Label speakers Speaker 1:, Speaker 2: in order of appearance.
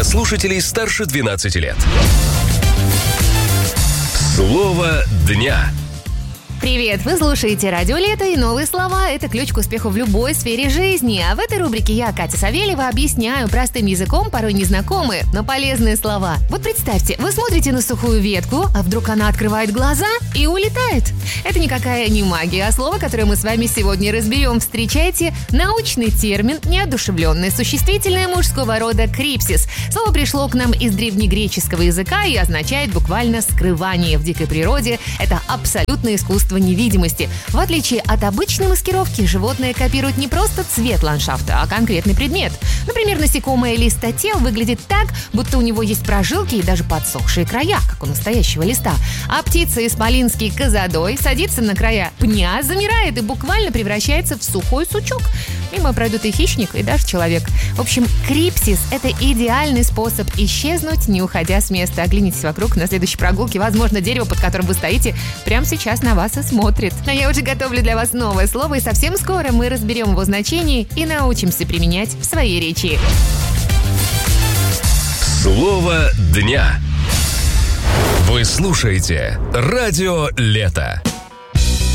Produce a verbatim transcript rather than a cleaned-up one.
Speaker 1: слушателей старше двенадцати лет. Слово дня.
Speaker 2: Привет! Вы слушаете «Радио Лето» и новые слова – это ключ к успеху в любой сфере жизни. А в этой рубрике я, Катя Савельева, объясняю простым языком порой незнакомые, но полезные слова. Вот представьте, вы смотрите на сухую ветку, а вдруг она открывает глаза и улетает. Это никакая не магия, а слово, которое мы с вами сегодня разберем. Встречайте научный термин «неодушевленное существительное» мужского рода «крипсис». Слово пришло к нам из древнегреческого языка и означает буквально «скрывание». В дикой природе это абсолютное искусство невидимости. В отличие от обычной маскировки, животное копирует не просто цвет ландшафта, а конкретный предмет. Например, насекомое листотел выглядит так, будто у него есть прожилки и даже подсохшие края, как у настоящего листа. А птица исполинский козадой садится на края пня, замирает и буквально превращается в сухой сучок. Мимо пройдут и хищник, и даже человек. В общем, крипсис – это идеальный способ исчезнуть, не уходя с места. Оглянитесь вокруг, на следующей прогулке, возможно, дерево, под которым вы стоите, прямо сейчас на вас и смотрит. А я уже готовлю для вас новое слово, и совсем скоро мы разберем его значение и научимся применять в своей речи.
Speaker 1: Слово дня. Вы слушаете «Радио Лето».